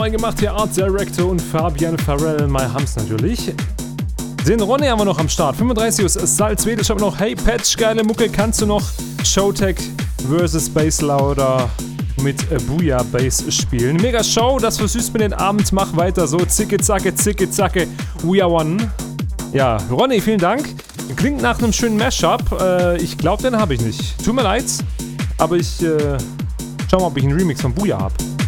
neu gemacht hier, Art Director und Fabian Farrell, My Hams natürlich. Den Ronny haben wir noch am Start, 35 aus Salzwedel, schreibt noch, hey Patch, geile Mucke, kannst du noch Showtech vs. Bass Louder mit Booyah Bass spielen? Mega Show, das versüßt mir den Abend, mach weiter so, zicke, zacke, we are one. Ja, Ronny, vielen Dank. Klingt nach einem schönen Mashup. Ich glaube, den habe ich nicht. Tut mir leid, aber ich schau mal, ob ich einen Remix von Booyah habe.